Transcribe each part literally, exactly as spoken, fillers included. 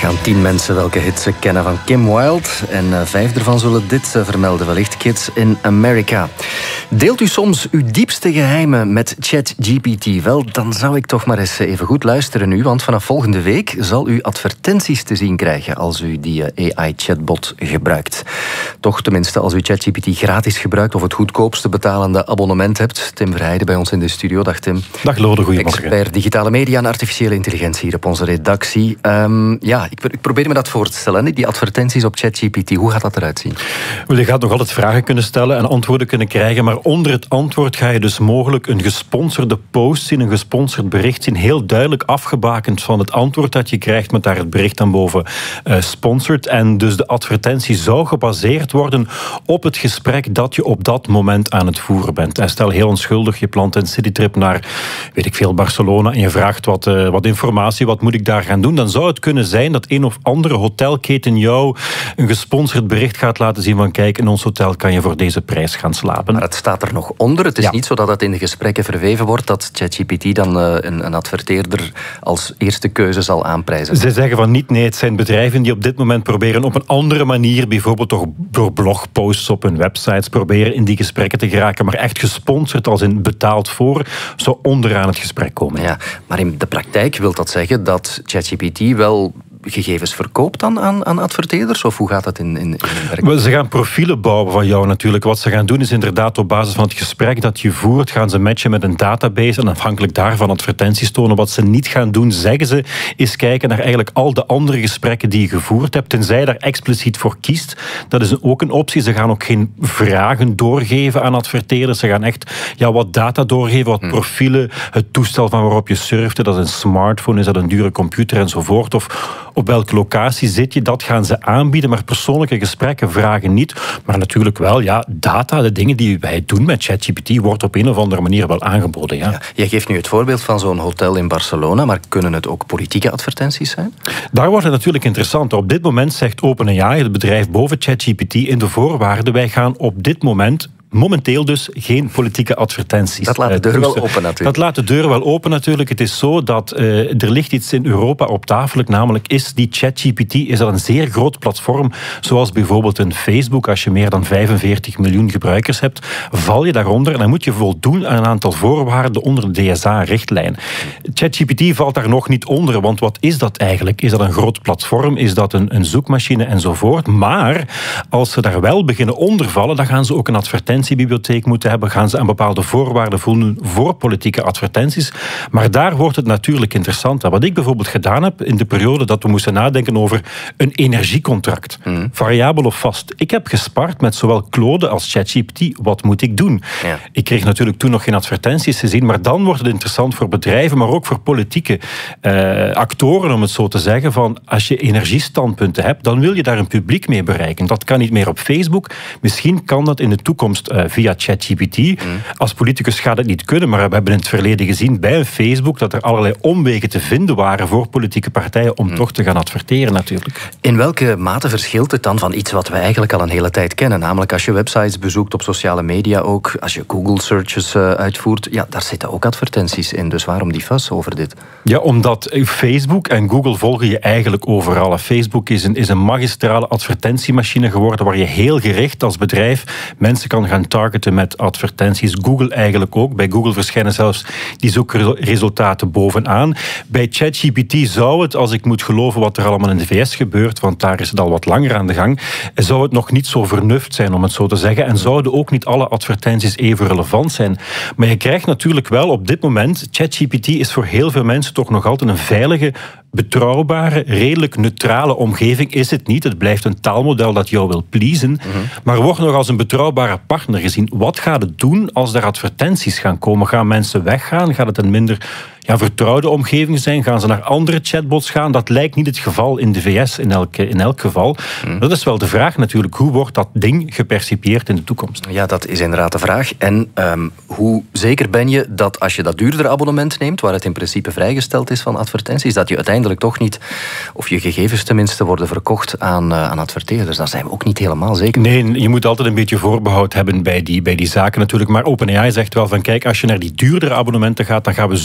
aan tien mensen welke hits ze kennen van Kim Wilde. En uh, vijf ervan zullen dit uh, vermelden, wellicht Kids in America. Deelt u soms uw diepste geheimen met ChatGPT? Wel, dan zou ik toch maar eens even goed luisteren nu, want vanaf volgende week zal u advertenties te zien krijgen als u die uh, A I-chatbot gebruikt. Toch tenminste als u ChatGPT gratis gebruikt of het goedkoopste betalende abonnement hebt. Tim Verheijden bij ons in de studio. Dag Tim. Dag Lode, goedemorgen. Expert digitale media en artificiële intelligentie hier op onze redactie. Um, ja, ik, ik probeer me dat voor te stellen, die advertenties op ChatGPT. Hoe gaat dat eruit zien? Wel, je gaat nog altijd vragen kunnen stellen en antwoorden kunnen krijgen, maar onder het antwoord ga je dus mogelijk een gesponsorde post zien, een gesponsord bericht zien, heel duidelijk afgebakend van het antwoord dat je krijgt, met daar het bericht dan boven uh, sponsored. En dus de advertentie zou gebaseerd worden op het gesprek dat je op dat moment aan het voeren bent. En stel heel onschuldig, je plant een citytrip naar, weet ik veel, Barcelona en je vraagt wat, uh, wat informatie, wat moet ik daar gaan doen? Dan zou het kunnen zijn dat een of andere hotelketen jou een gesponsord bericht gaat laten zien van kijk, in ons hotel kan je voor deze prijs gaan slapen. Maar het staat er nog onder. Het is ja. niet zo dat het in de gesprekken verweven wordt dat ChatGPT dan uh, een, een adverteerder als eerste keuze zal aanprijzen. Ze zeggen van niet, nee, het zijn bedrijven die op dit moment proberen op een andere manier, bijvoorbeeld toch door blogposts op hun websites, proberen in die gesprekken te geraken, maar echt gesponsord als in betaald voor, zou onderaan het gesprek komen. Ja, maar in de praktijk wil dat zeggen dat ChatGPT wel gegevens verkoopt dan aan, aan adverteerders? Of hoe gaat dat in, in, in het werk? Wel, ze gaan profielen bouwen van jou natuurlijk. Wat ze gaan doen is inderdaad op basis van het gesprek dat je voert, gaan ze matchen met een database en afhankelijk daarvan advertenties tonen. Wat ze niet gaan doen, zeggen ze, is kijken naar eigenlijk al de andere gesprekken die je gevoerd hebt, tenzij je daar expliciet voor kiest. Dat is ook een optie. Ze gaan ook geen vragen doorgeven aan adverteerders. Ze gaan echt ja, wat data doorgeven, wat profielen, het toestel van waarop je surft, dat een smartphone is, dat een dure computer enzovoort, of op welke locatie zit je, dat gaan ze aanbieden, maar persoonlijke gesprekken vragen niet. Maar natuurlijk wel, ja, data, de dingen die wij doen met ChatGPT, wordt op een of andere manier wel aangeboden. Ja. Ja, jij geeft nu het voorbeeld van zo'n hotel in Barcelona, maar kunnen het ook politieke advertenties zijn? Daar wordt het natuurlijk interessant. Op dit moment zegt OpenAI, het bedrijf boven ChatGPT, in de voorwaarden, wij gaan op dit moment momenteel dus geen politieke advertenties. Dat laat de deur wel open natuurlijk. Dat laat de deur wel open natuurlijk. Het is zo dat uh, er ligt iets in Europa op tafel, namelijk is die ChatGPT is dat een zeer groot platform, zoals bijvoorbeeld een Facebook. Als je meer dan vijfenveertig miljoen gebruikers hebt, val je daaronder en dan moet je voldoen aan een aantal voorwaarden onder de D S A-richtlijn. ChatGPT valt daar nog niet onder, want wat is dat eigenlijk? Is dat een groot platform? Is dat een, een zoekmachine enzovoort? Maar als ze daar wel beginnen ondervallen, dan gaan ze ook een advertentie bibliotheek moeten hebben, gaan ze aan bepaalde voorwaarden voldoen voor politieke advertenties. Maar daar wordt het natuurlijk interessant. Wat ik bijvoorbeeld gedaan heb in de periode dat we moesten nadenken over een energiecontract, mm. variabel of vast. Ik heb gespart met zowel Claude als ChatGPT. Wat moet ik doen? Ja. Ik kreeg natuurlijk toen nog geen advertenties te zien, maar dan wordt het interessant voor bedrijven, maar ook voor politieke uh, actoren, om het zo te zeggen, van als je energiestandpunten hebt, dan wil je daar een publiek mee bereiken. Dat kan niet meer op Facebook. Misschien kan dat in de toekomst Uh, via ChatGPT. Mm. Als politicus gaat het niet kunnen, maar we hebben in het verleden gezien bij een Facebook dat er allerlei omwegen te vinden waren voor politieke partijen om mm. toch te gaan adverteren natuurlijk. In welke mate verschilt het dan van iets wat we eigenlijk al een hele tijd kennen? Namelijk als je websites bezoekt op sociale media ook, als je Google searches uh, uitvoert, ja, daar zitten ook advertenties in. Dus waarom die fuss over dit? Ja, omdat Facebook en Google volgen je eigenlijk overal. Facebook is een, is een magistrale advertentiemachine geworden waar je heel gericht als bedrijf mensen kan gaan targeten met advertenties. Google eigenlijk ook. Bij Google verschijnen zelfs die zoekresultaten bovenaan. Bij ChatGPT zou het, als ik moet geloven wat er allemaal in de V S gebeurt, want daar is het al wat langer aan de gang, zou het nog niet zo vernuft zijn, om het zo te zeggen. En zouden ook niet alle advertenties even relevant zijn. Maar je krijgt natuurlijk wel op dit moment, ChatGPT is voor heel veel mensen toch nog altijd een veilige, betrouwbare, redelijk neutrale omgeving. Is het niet. Het blijft een taalmodel dat jou wil pleasen, mm-hmm. maar wordt nog als een betrouwbare partner gezien. Wat gaat het doen als er advertenties gaan komen? Gaan mensen weggaan? Gaat het een minder ja, vertrouwde omgeving zijn? Gaan ze naar andere chatbots gaan? Dat lijkt niet het geval in de V S in elk, in elk geval. Mm. Dat is wel de vraag natuurlijk. Hoe wordt dat ding gepercipieerd in de toekomst? Ja, dat is inderdaad de vraag. En um, hoe zeker ben je dat als je dat duurdere abonnement neemt, waar het in principe vrijgesteld is van advertenties, dat je uiteindelijk toch niet, of je gegevens tenminste, worden verkocht aan, uh, aan adverteerders? Daar zijn we ook niet helemaal zeker. Nee, je moet altijd een beetje voorbehoud hebben bij die, bij die zaken natuurlijk. Maar OpenAI zegt wel van kijk, als je naar die duurdere abonnementen gaat, dan gaan we sowieso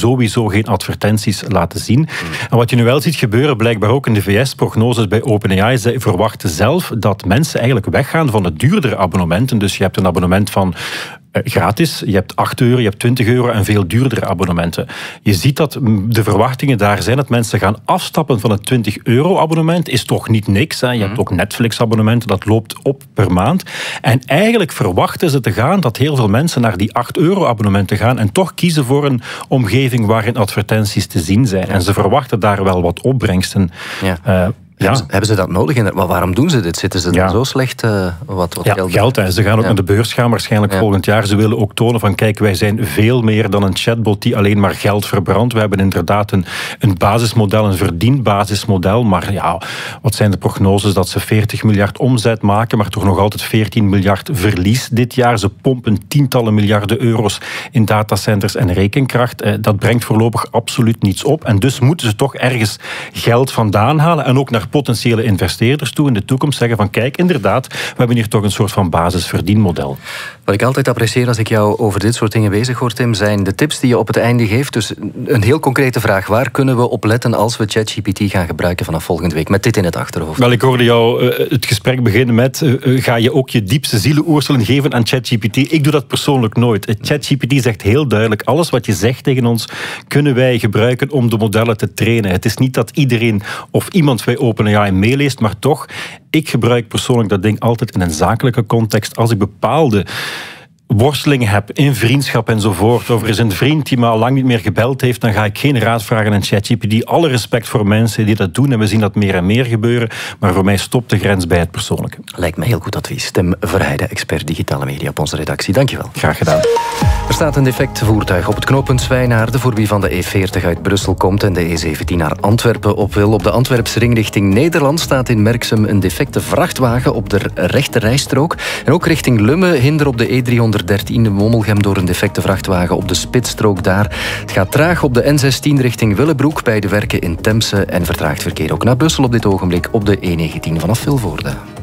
gewoon geen advertenties laten zien. En wat je nu wel ziet gebeuren, blijkbaar ook in de V S, prognoses bij OpenAI, zij verwachten zelf dat mensen eigenlijk weggaan van de duurdere abonnementen. Dus je hebt een abonnement van gratis, je hebt acht euro, je hebt twintig euro en veel duurdere abonnementen. Je ziet dat de verwachtingen daar zijn dat mensen gaan afstappen van het twintig euro abonnement. Is toch niet niks. Hè? Je hebt ook Netflix abonnementen, dat loopt op per maand. En eigenlijk verwachten ze te gaan dat heel veel mensen naar die acht euro abonnementen gaan en toch kiezen voor een omgeving waarin advertenties te zien zijn. En ze verwachten daar wel wat opbrengsten. Ja. Uh, Ja. Hebben, ze, hebben ze dat nodig? Maar waarom doen ze dit? Zitten ze ja. dan zo slecht uh, wat, wat ja, geld? geld hè. Ze gaan ook ja. naar de beurs gaan waarschijnlijk ja. volgend jaar. Ze willen ook tonen van kijk, wij zijn veel meer dan een chatbot die alleen maar geld verbrandt. We hebben inderdaad een, een basismodel, een verdienbasismodel. Maar ja, wat zijn de prognoses? Dat ze veertig miljard omzet maken, maar toch nog altijd veertien miljard verlies dit jaar. Ze pompen tientallen miljarden euro's in datacenters en rekenkracht. Dat brengt voorlopig absoluut niets op. En dus moeten ze toch ergens geld vandaan halen en ook naar potentiële investeerders toe in de toekomst zeggen van kijk, inderdaad, we hebben hier toch een soort van basisverdienmodel. Wat ik altijd apprecieer als ik jou over dit soort dingen bezig hoor, Tim, zijn de tips die je op het einde geeft. Dus een heel concrete vraag. Waar kunnen we op letten als we ChatGPT gaan gebruiken vanaf volgende week? Met dit in het achterhoofd. Wel, ik hoorde jou uh, het gesprek beginnen met uh, ga je ook je diepste zielenoerselen geven aan ChatGPT? Ik doe dat persoonlijk nooit. ChatGPT zegt heel duidelijk, alles wat je zegt tegen ons, kunnen wij gebruiken om de modellen te trainen. Het is niet dat iedereen of iemand bij OpenAI meeleest, maar toch, ik gebruik persoonlijk dat ding altijd in een zakelijke context. Als ik bepaalde worstelingen heb in vriendschap enzovoort, of er is een vriend die me al lang niet meer gebeld heeft, dan ga ik geen raad vragen aan ChatGPT. Alle respect voor mensen die dat doen en we zien dat meer en meer gebeuren, maar voor mij stopt de grens bij het persoonlijke. Lijkt me heel goed advies. Tim Verheijden, expert digitale media op onze redactie. Dankjewel. Graag gedaan. Er staat een defect voertuig op het knooppunt Zwijnaarde voor wie van de E veertig uit Brussel komt en de E zeventien naar Antwerpen op wil. Op de Antwerpse ring richting Nederland staat in Merksem een defecte vrachtwagen op de rechte rijstrook. En ook richting Lumme hinder op de E driehonderddertien in Wommelgem door een defecte vrachtwagen op de spitsstrook daar. Het gaat traag op de N zestien richting Willebroek bij de werken in Temse en vertraagt verkeer ook naar Brussel op dit ogenblik op de E negentien vanaf Vilvoorde.